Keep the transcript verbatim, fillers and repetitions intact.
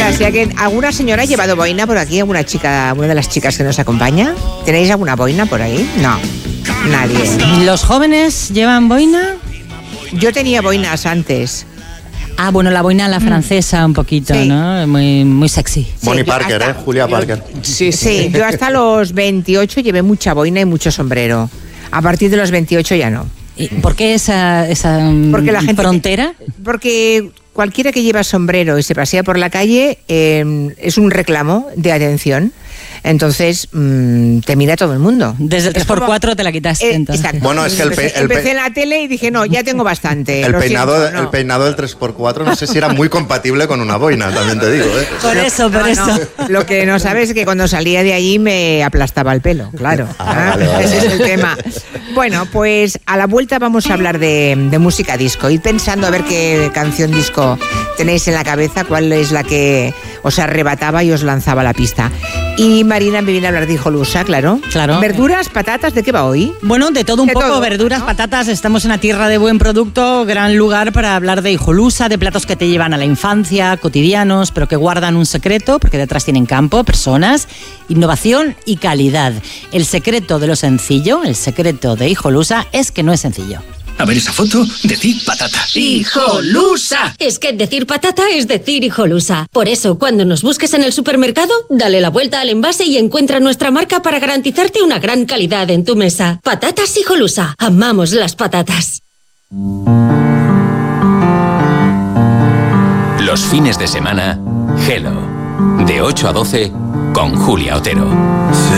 O sea que alguna señora ha llevado boina por aquí, alguna chica, alguna de las chicas que nos acompaña. ¿Tenéis alguna boina por ahí? No, nadie. ¿Los jóvenes llevan boina? Yo tenía boinas antes. Ah, bueno, la boina a la francesa un poquito, sí. ¿no? Muy, muy sexy. Bonnie Sí, Parker, hasta- ¿eh? Julia yo- Parker. Sí, sí, yo hasta los veintiocho llevé mucha boina y mucho sombrero. A partir de los veintiocho ya no. ¿Y por qué esa, esa Porque la gente- frontera? Porque cualquiera que lleva sombrero y se pasea por la calle eh, es un reclamo de atención. Entonces mmm, te mira todo el mundo. Desde el Es tres por como- cuatro te la quitaste, Eh, entonces. exacto. Bueno, es que el pe- Empecé, el pe- empecé en la tele y dije, no, ya tengo bastante. El lo peinado, siento, no. el peinado del tres por cuatro no sé si era muy compatible con una boina, también te digo, ¿eh? Por eso, por No, eso. no. Lo que no sabes es que cuando salía de allí me aplastaba el pelo, claro. Ah, vale, vale, Ese vale. es el tema. Bueno, pues a la vuelta vamos a hablar de, de música disco. Id pensando a ver qué canción disco tenéis en la cabeza, cuál es la que os arrebataba y os lanzaba a la pista. Y Marina me viene a hablar de Hijolusa, claro. Claro. Verduras, patatas, ¿de qué va hoy? Bueno, de todo un De poco, todo, verduras, ¿no? patatas, estamos en una tierra de buen producto, gran lugar para hablar de hijolusa, de platos que te llevan a la infancia, cotidianos, pero que guardan un secreto, porque detrás tienen campo, personas, innovación y calidad. El secreto de lo sencillo, el secreto de hijolusa, es que no es sencillo. A ver esa foto, decir patata. ¡Hijolusa! Es que decir patata es decir hijolusa. Por eso, cuando nos busques en el supermercado, dale la vuelta al envase y encuentra nuestra marca para garantizarte una gran calidad en tu mesa. Patatas hijolusa. Amamos las patatas. Los fines de semana, Hello. De ocho a doce con Julia Otero.